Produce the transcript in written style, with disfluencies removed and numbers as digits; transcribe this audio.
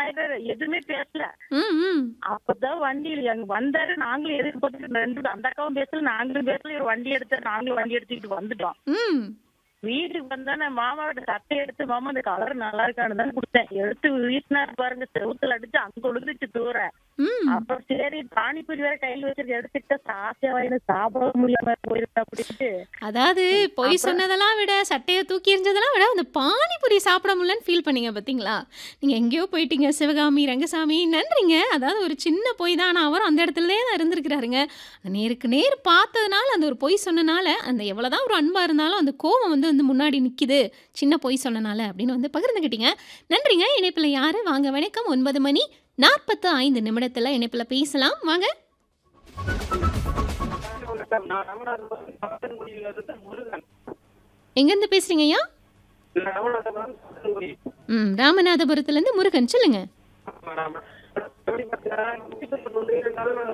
ஆயிட்டாரு. எதுவுமே பேசல. ம், ம். அப்பதான் வண்டியில அங்க வந்தாரு. நாங்களும் எதிர்பார்த்துட்டு 2 அந்த அக்காவும் பேசல, நாங்களும் பேசல. இவர் வண்டி எடுத்தாரு. நாங்களும் வண்டி எடுத்துக்கிட்டு வந்துட்டோம். ம். வீட்டுக்கு வந்தானே மாமாவோட சட்டை எடுத்து, மாமா இந்த கலர் நல்லா இருக்கான்னு தான் குடுத்தேன். எடுத்து வீசினாரு பாருங்க, செவுத்துல அடிச்சு அங்க விழுந்துச்சு தூர. ம். அப்புறம் சரி பானிபூரி வேற கையில வச்சிருக்க, எடுத்துக்கிட்ட சாப்பிட்டே வாயில சாப்பிட முடியாம போயிருக்கா அப்படின்ட்டு. அதாவது பொய் அப்புறம் சொன்னதெல்லாம் விட, சட்டைய தூக்கி எறிஞ்சதெல்லாம் விட, அந்த பானிபூரி சாப்பிட முடியலன்னு ஃபீல் பண்ணீங்க பார்த்தீங்களா? நீங்க எங்கேயோ போயிட்டீங்க சிவகாமி, ரங்கசாமி. நன்றிங்க. அதாவது ஒரு சின்ன பொய் தான். ஆனா அவரும் அந்த இடத்துலயே தான் இருந்திருக்கிறாருங்க. நேருக்கு நேர் பார்த்ததுனால, அந்த ஒரு பொய் சொன்னனால, அந்த எவ்வளோதான் ஒரு அன்பா இருந்தாலும், அந்த கோவம் வந்து முன்னாடி நிக்குது. சின்ன பொய் சொன்னனால அப்படின்னு வந்து பகிர்ந்துக்கிட்டீங்க. நன்றிங்க. இணைப்பில யாரு? வாங்க வணக்கம். 9 மணி 45 நிமிடத்துல இணைப்பில பேசலாம். வாங்க. நான் ராமநாதபுரம் சாத்தன்குடியில இருந்து முருகன். எங்கேருந்து பேசுறீங்க ஐயா? ராமநாதபுரம் சாத்தன்குடி. ராமநாதபுரத்துலேருந்து முருகன். சொல்லுங்க. ஆமா, எப்படி பார்த்தீங்கன்னா, 192 இருந்தாலும்